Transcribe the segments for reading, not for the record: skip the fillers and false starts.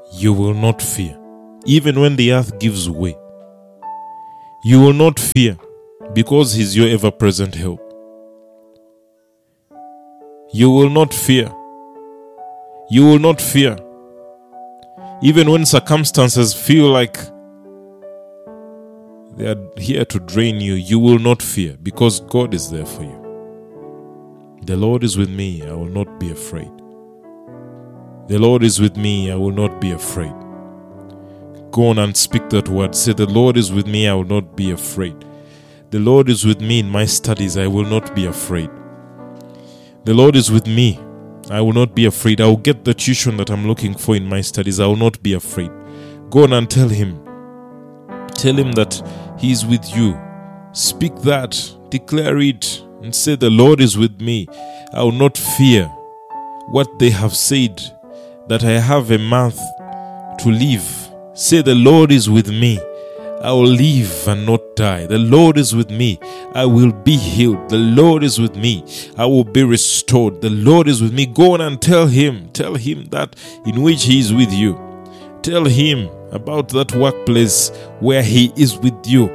you will not fear. Even when the earth gives way, you will not fear, because He's your ever-present help. You will not fear. You will not fear. Even when circumstances feel like they are here to drain you, you will not fear, because God is there for you. The Lord is with me, I will not be afraid. The Lord is with me, I will not be afraid. Go on and speak that word. Say, the Lord is with me, I will not be afraid. The Lord is with me in my studies, I will not be afraid. The Lord is with me, I will not be afraid. I will get the tuition that I'm looking for in my studies, I will not be afraid. Go on and tell Him. Tell Him that He is with you. Speak that, declare it, and say, the Lord is with me. I will not fear what they have said, that I have a month to live. Say, the Lord is with me. I will live and not die. The Lord is with me. I will be healed. The Lord is with me. I will be restored. The Lord is with me. Go on and tell Him. Tell Him that in which He is with you. Tell Him about that workplace where He is with you.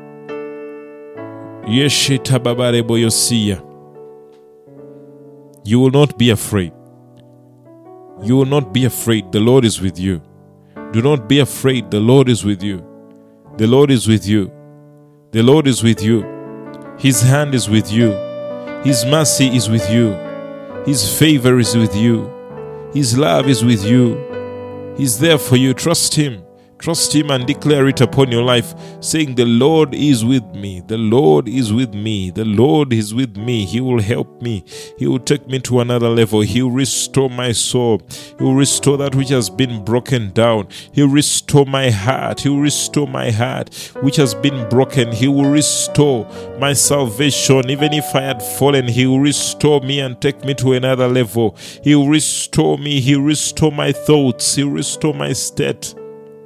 You will not be afraid. You will not be afraid. The Lord is with you. Do not be afraid. The Lord is with you. The Lord is with you. The Lord is with you. His hand is with you. His mercy is with you. His favor is with you. His love is with you. He's there for you. Trust Him. Trust Him and declare it upon your life, saying, the Lord is with me. The Lord is with me. The Lord is with me. He will help me. He will take me to another level. He will restore my soul. He will restore that which has been broken down. He will restore my heart. He will restore my heart which has been broken. He will restore my salvation. Even if I had fallen, He will restore me and take me to another level. He will restore me. He will restore my thoughts. He will restore my state.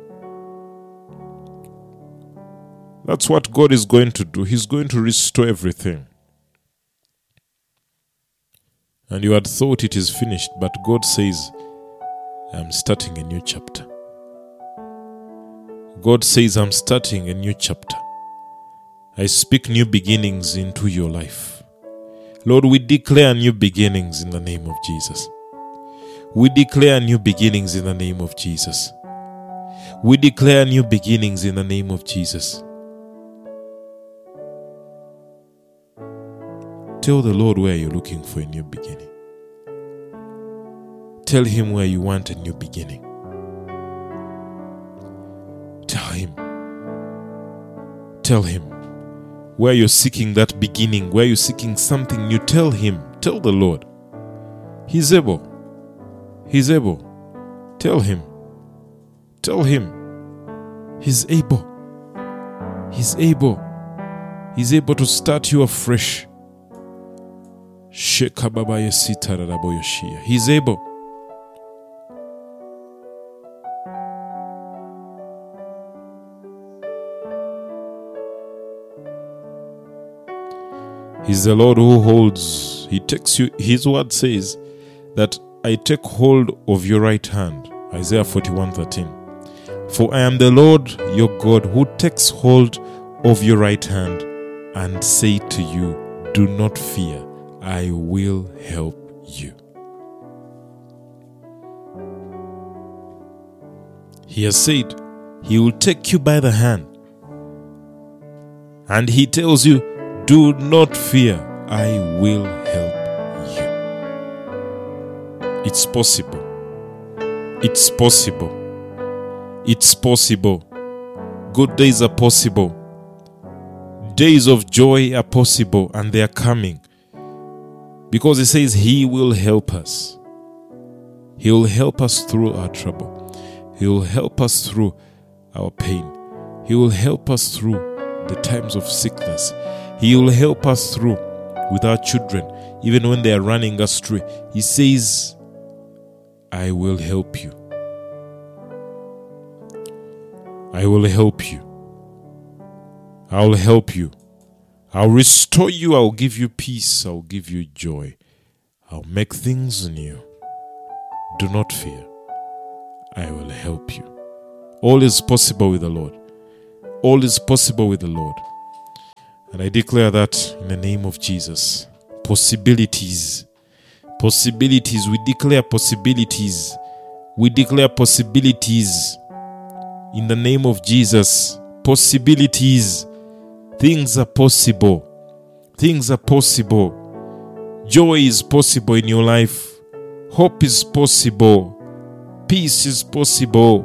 That's what God is going to do. He's going to restore everything. And you had thought it is finished, but God says, I'm starting a new chapter. God says, I'm starting a new chapter. I speak new beginnings into your life. Lord, we declare new beginnings in the name of Jesus. We declare new beginnings in the name of Jesus. We declare new beginnings in the name of Jesus. Tell the Lord where you're looking for a new beginning. Tell Him where you want a new beginning. Tell Him. Tell Him where you're seeking that beginning, where you're seeking something new. Tell Him. Tell the Lord. He's able. He's able. Tell Him. Tell Him. He's able. He's able. He's able to start you afresh. He's able. He's the Lord who holds. He takes you. His word says that I take hold of your right hand. Isaiah 41:13. For I am the Lord your God who takes hold of your right hand and say to you, do not fear. I will help you. He has said He will take you by the hand. And He tells you, do not fear. I will help you. It's possible. It's possible. It's possible. Good days are possible. Days of joy are possible, and they are coming. Because He says He will help us. He will help us through our trouble. He will help us through our pain. He will help us through the times of sickness. He will help us through with our children, even when they are running astray. He says, I will help you. I will help you. I will help you. I'll restore you. I'll give you peace. I'll give you joy. I'll make things new. Do not fear. I will help you. All is possible with the Lord. All is possible with the Lord. And I declare that in the name of Jesus. Possibilities. Possibilities. We declare possibilities. We declare possibilities. In the name of Jesus. Possibilities. Things are possible. Things are possible. Joy is possible in your life. Hope is possible. Peace is possible.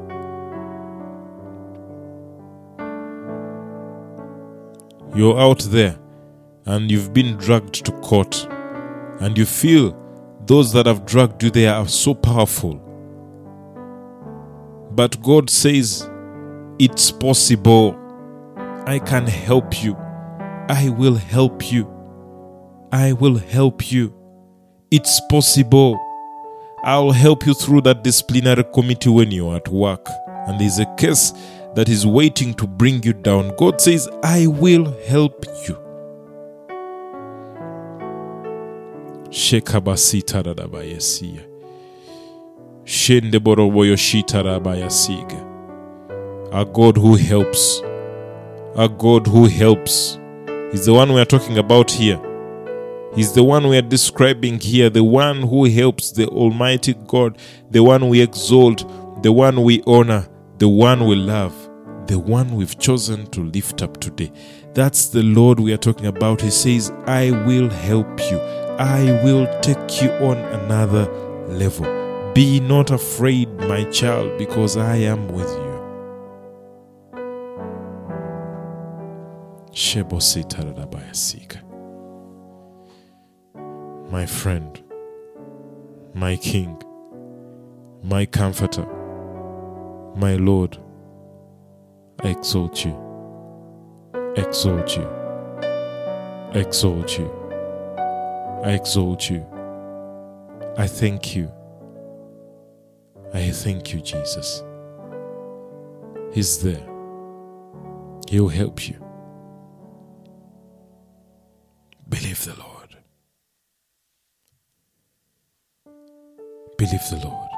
You're out there and you've been dragged to court, and you feel those that have dragged you there are so powerful. But God says, it's possible. I can help you. I will help you. I will help you. It's possible. I'll help you through that disciplinary committee when you're at work and there's a case that is waiting to bring you down. God says, I will help you. Shekabasita radabayasiya. Shendeboroboyoshita rabayasiga. A God who helps. A God who helps. He's the one we are talking about here. He's the one we are describing here. The one who helps, the Almighty God. The one we exalt. The one we honor. The one we love. The one we've chosen to lift up today. That's the Lord we are talking about. He says, I will help you. I will take you on another level. Be not afraid, my child, because I am with you. My friend, my King, my Comforter, my Lord, I exalt you, exalt you, exalt you, I exalt you. I thank you. I thank you, Jesus. He's there. He'll help you. Believe the Lord. Believe the Lord.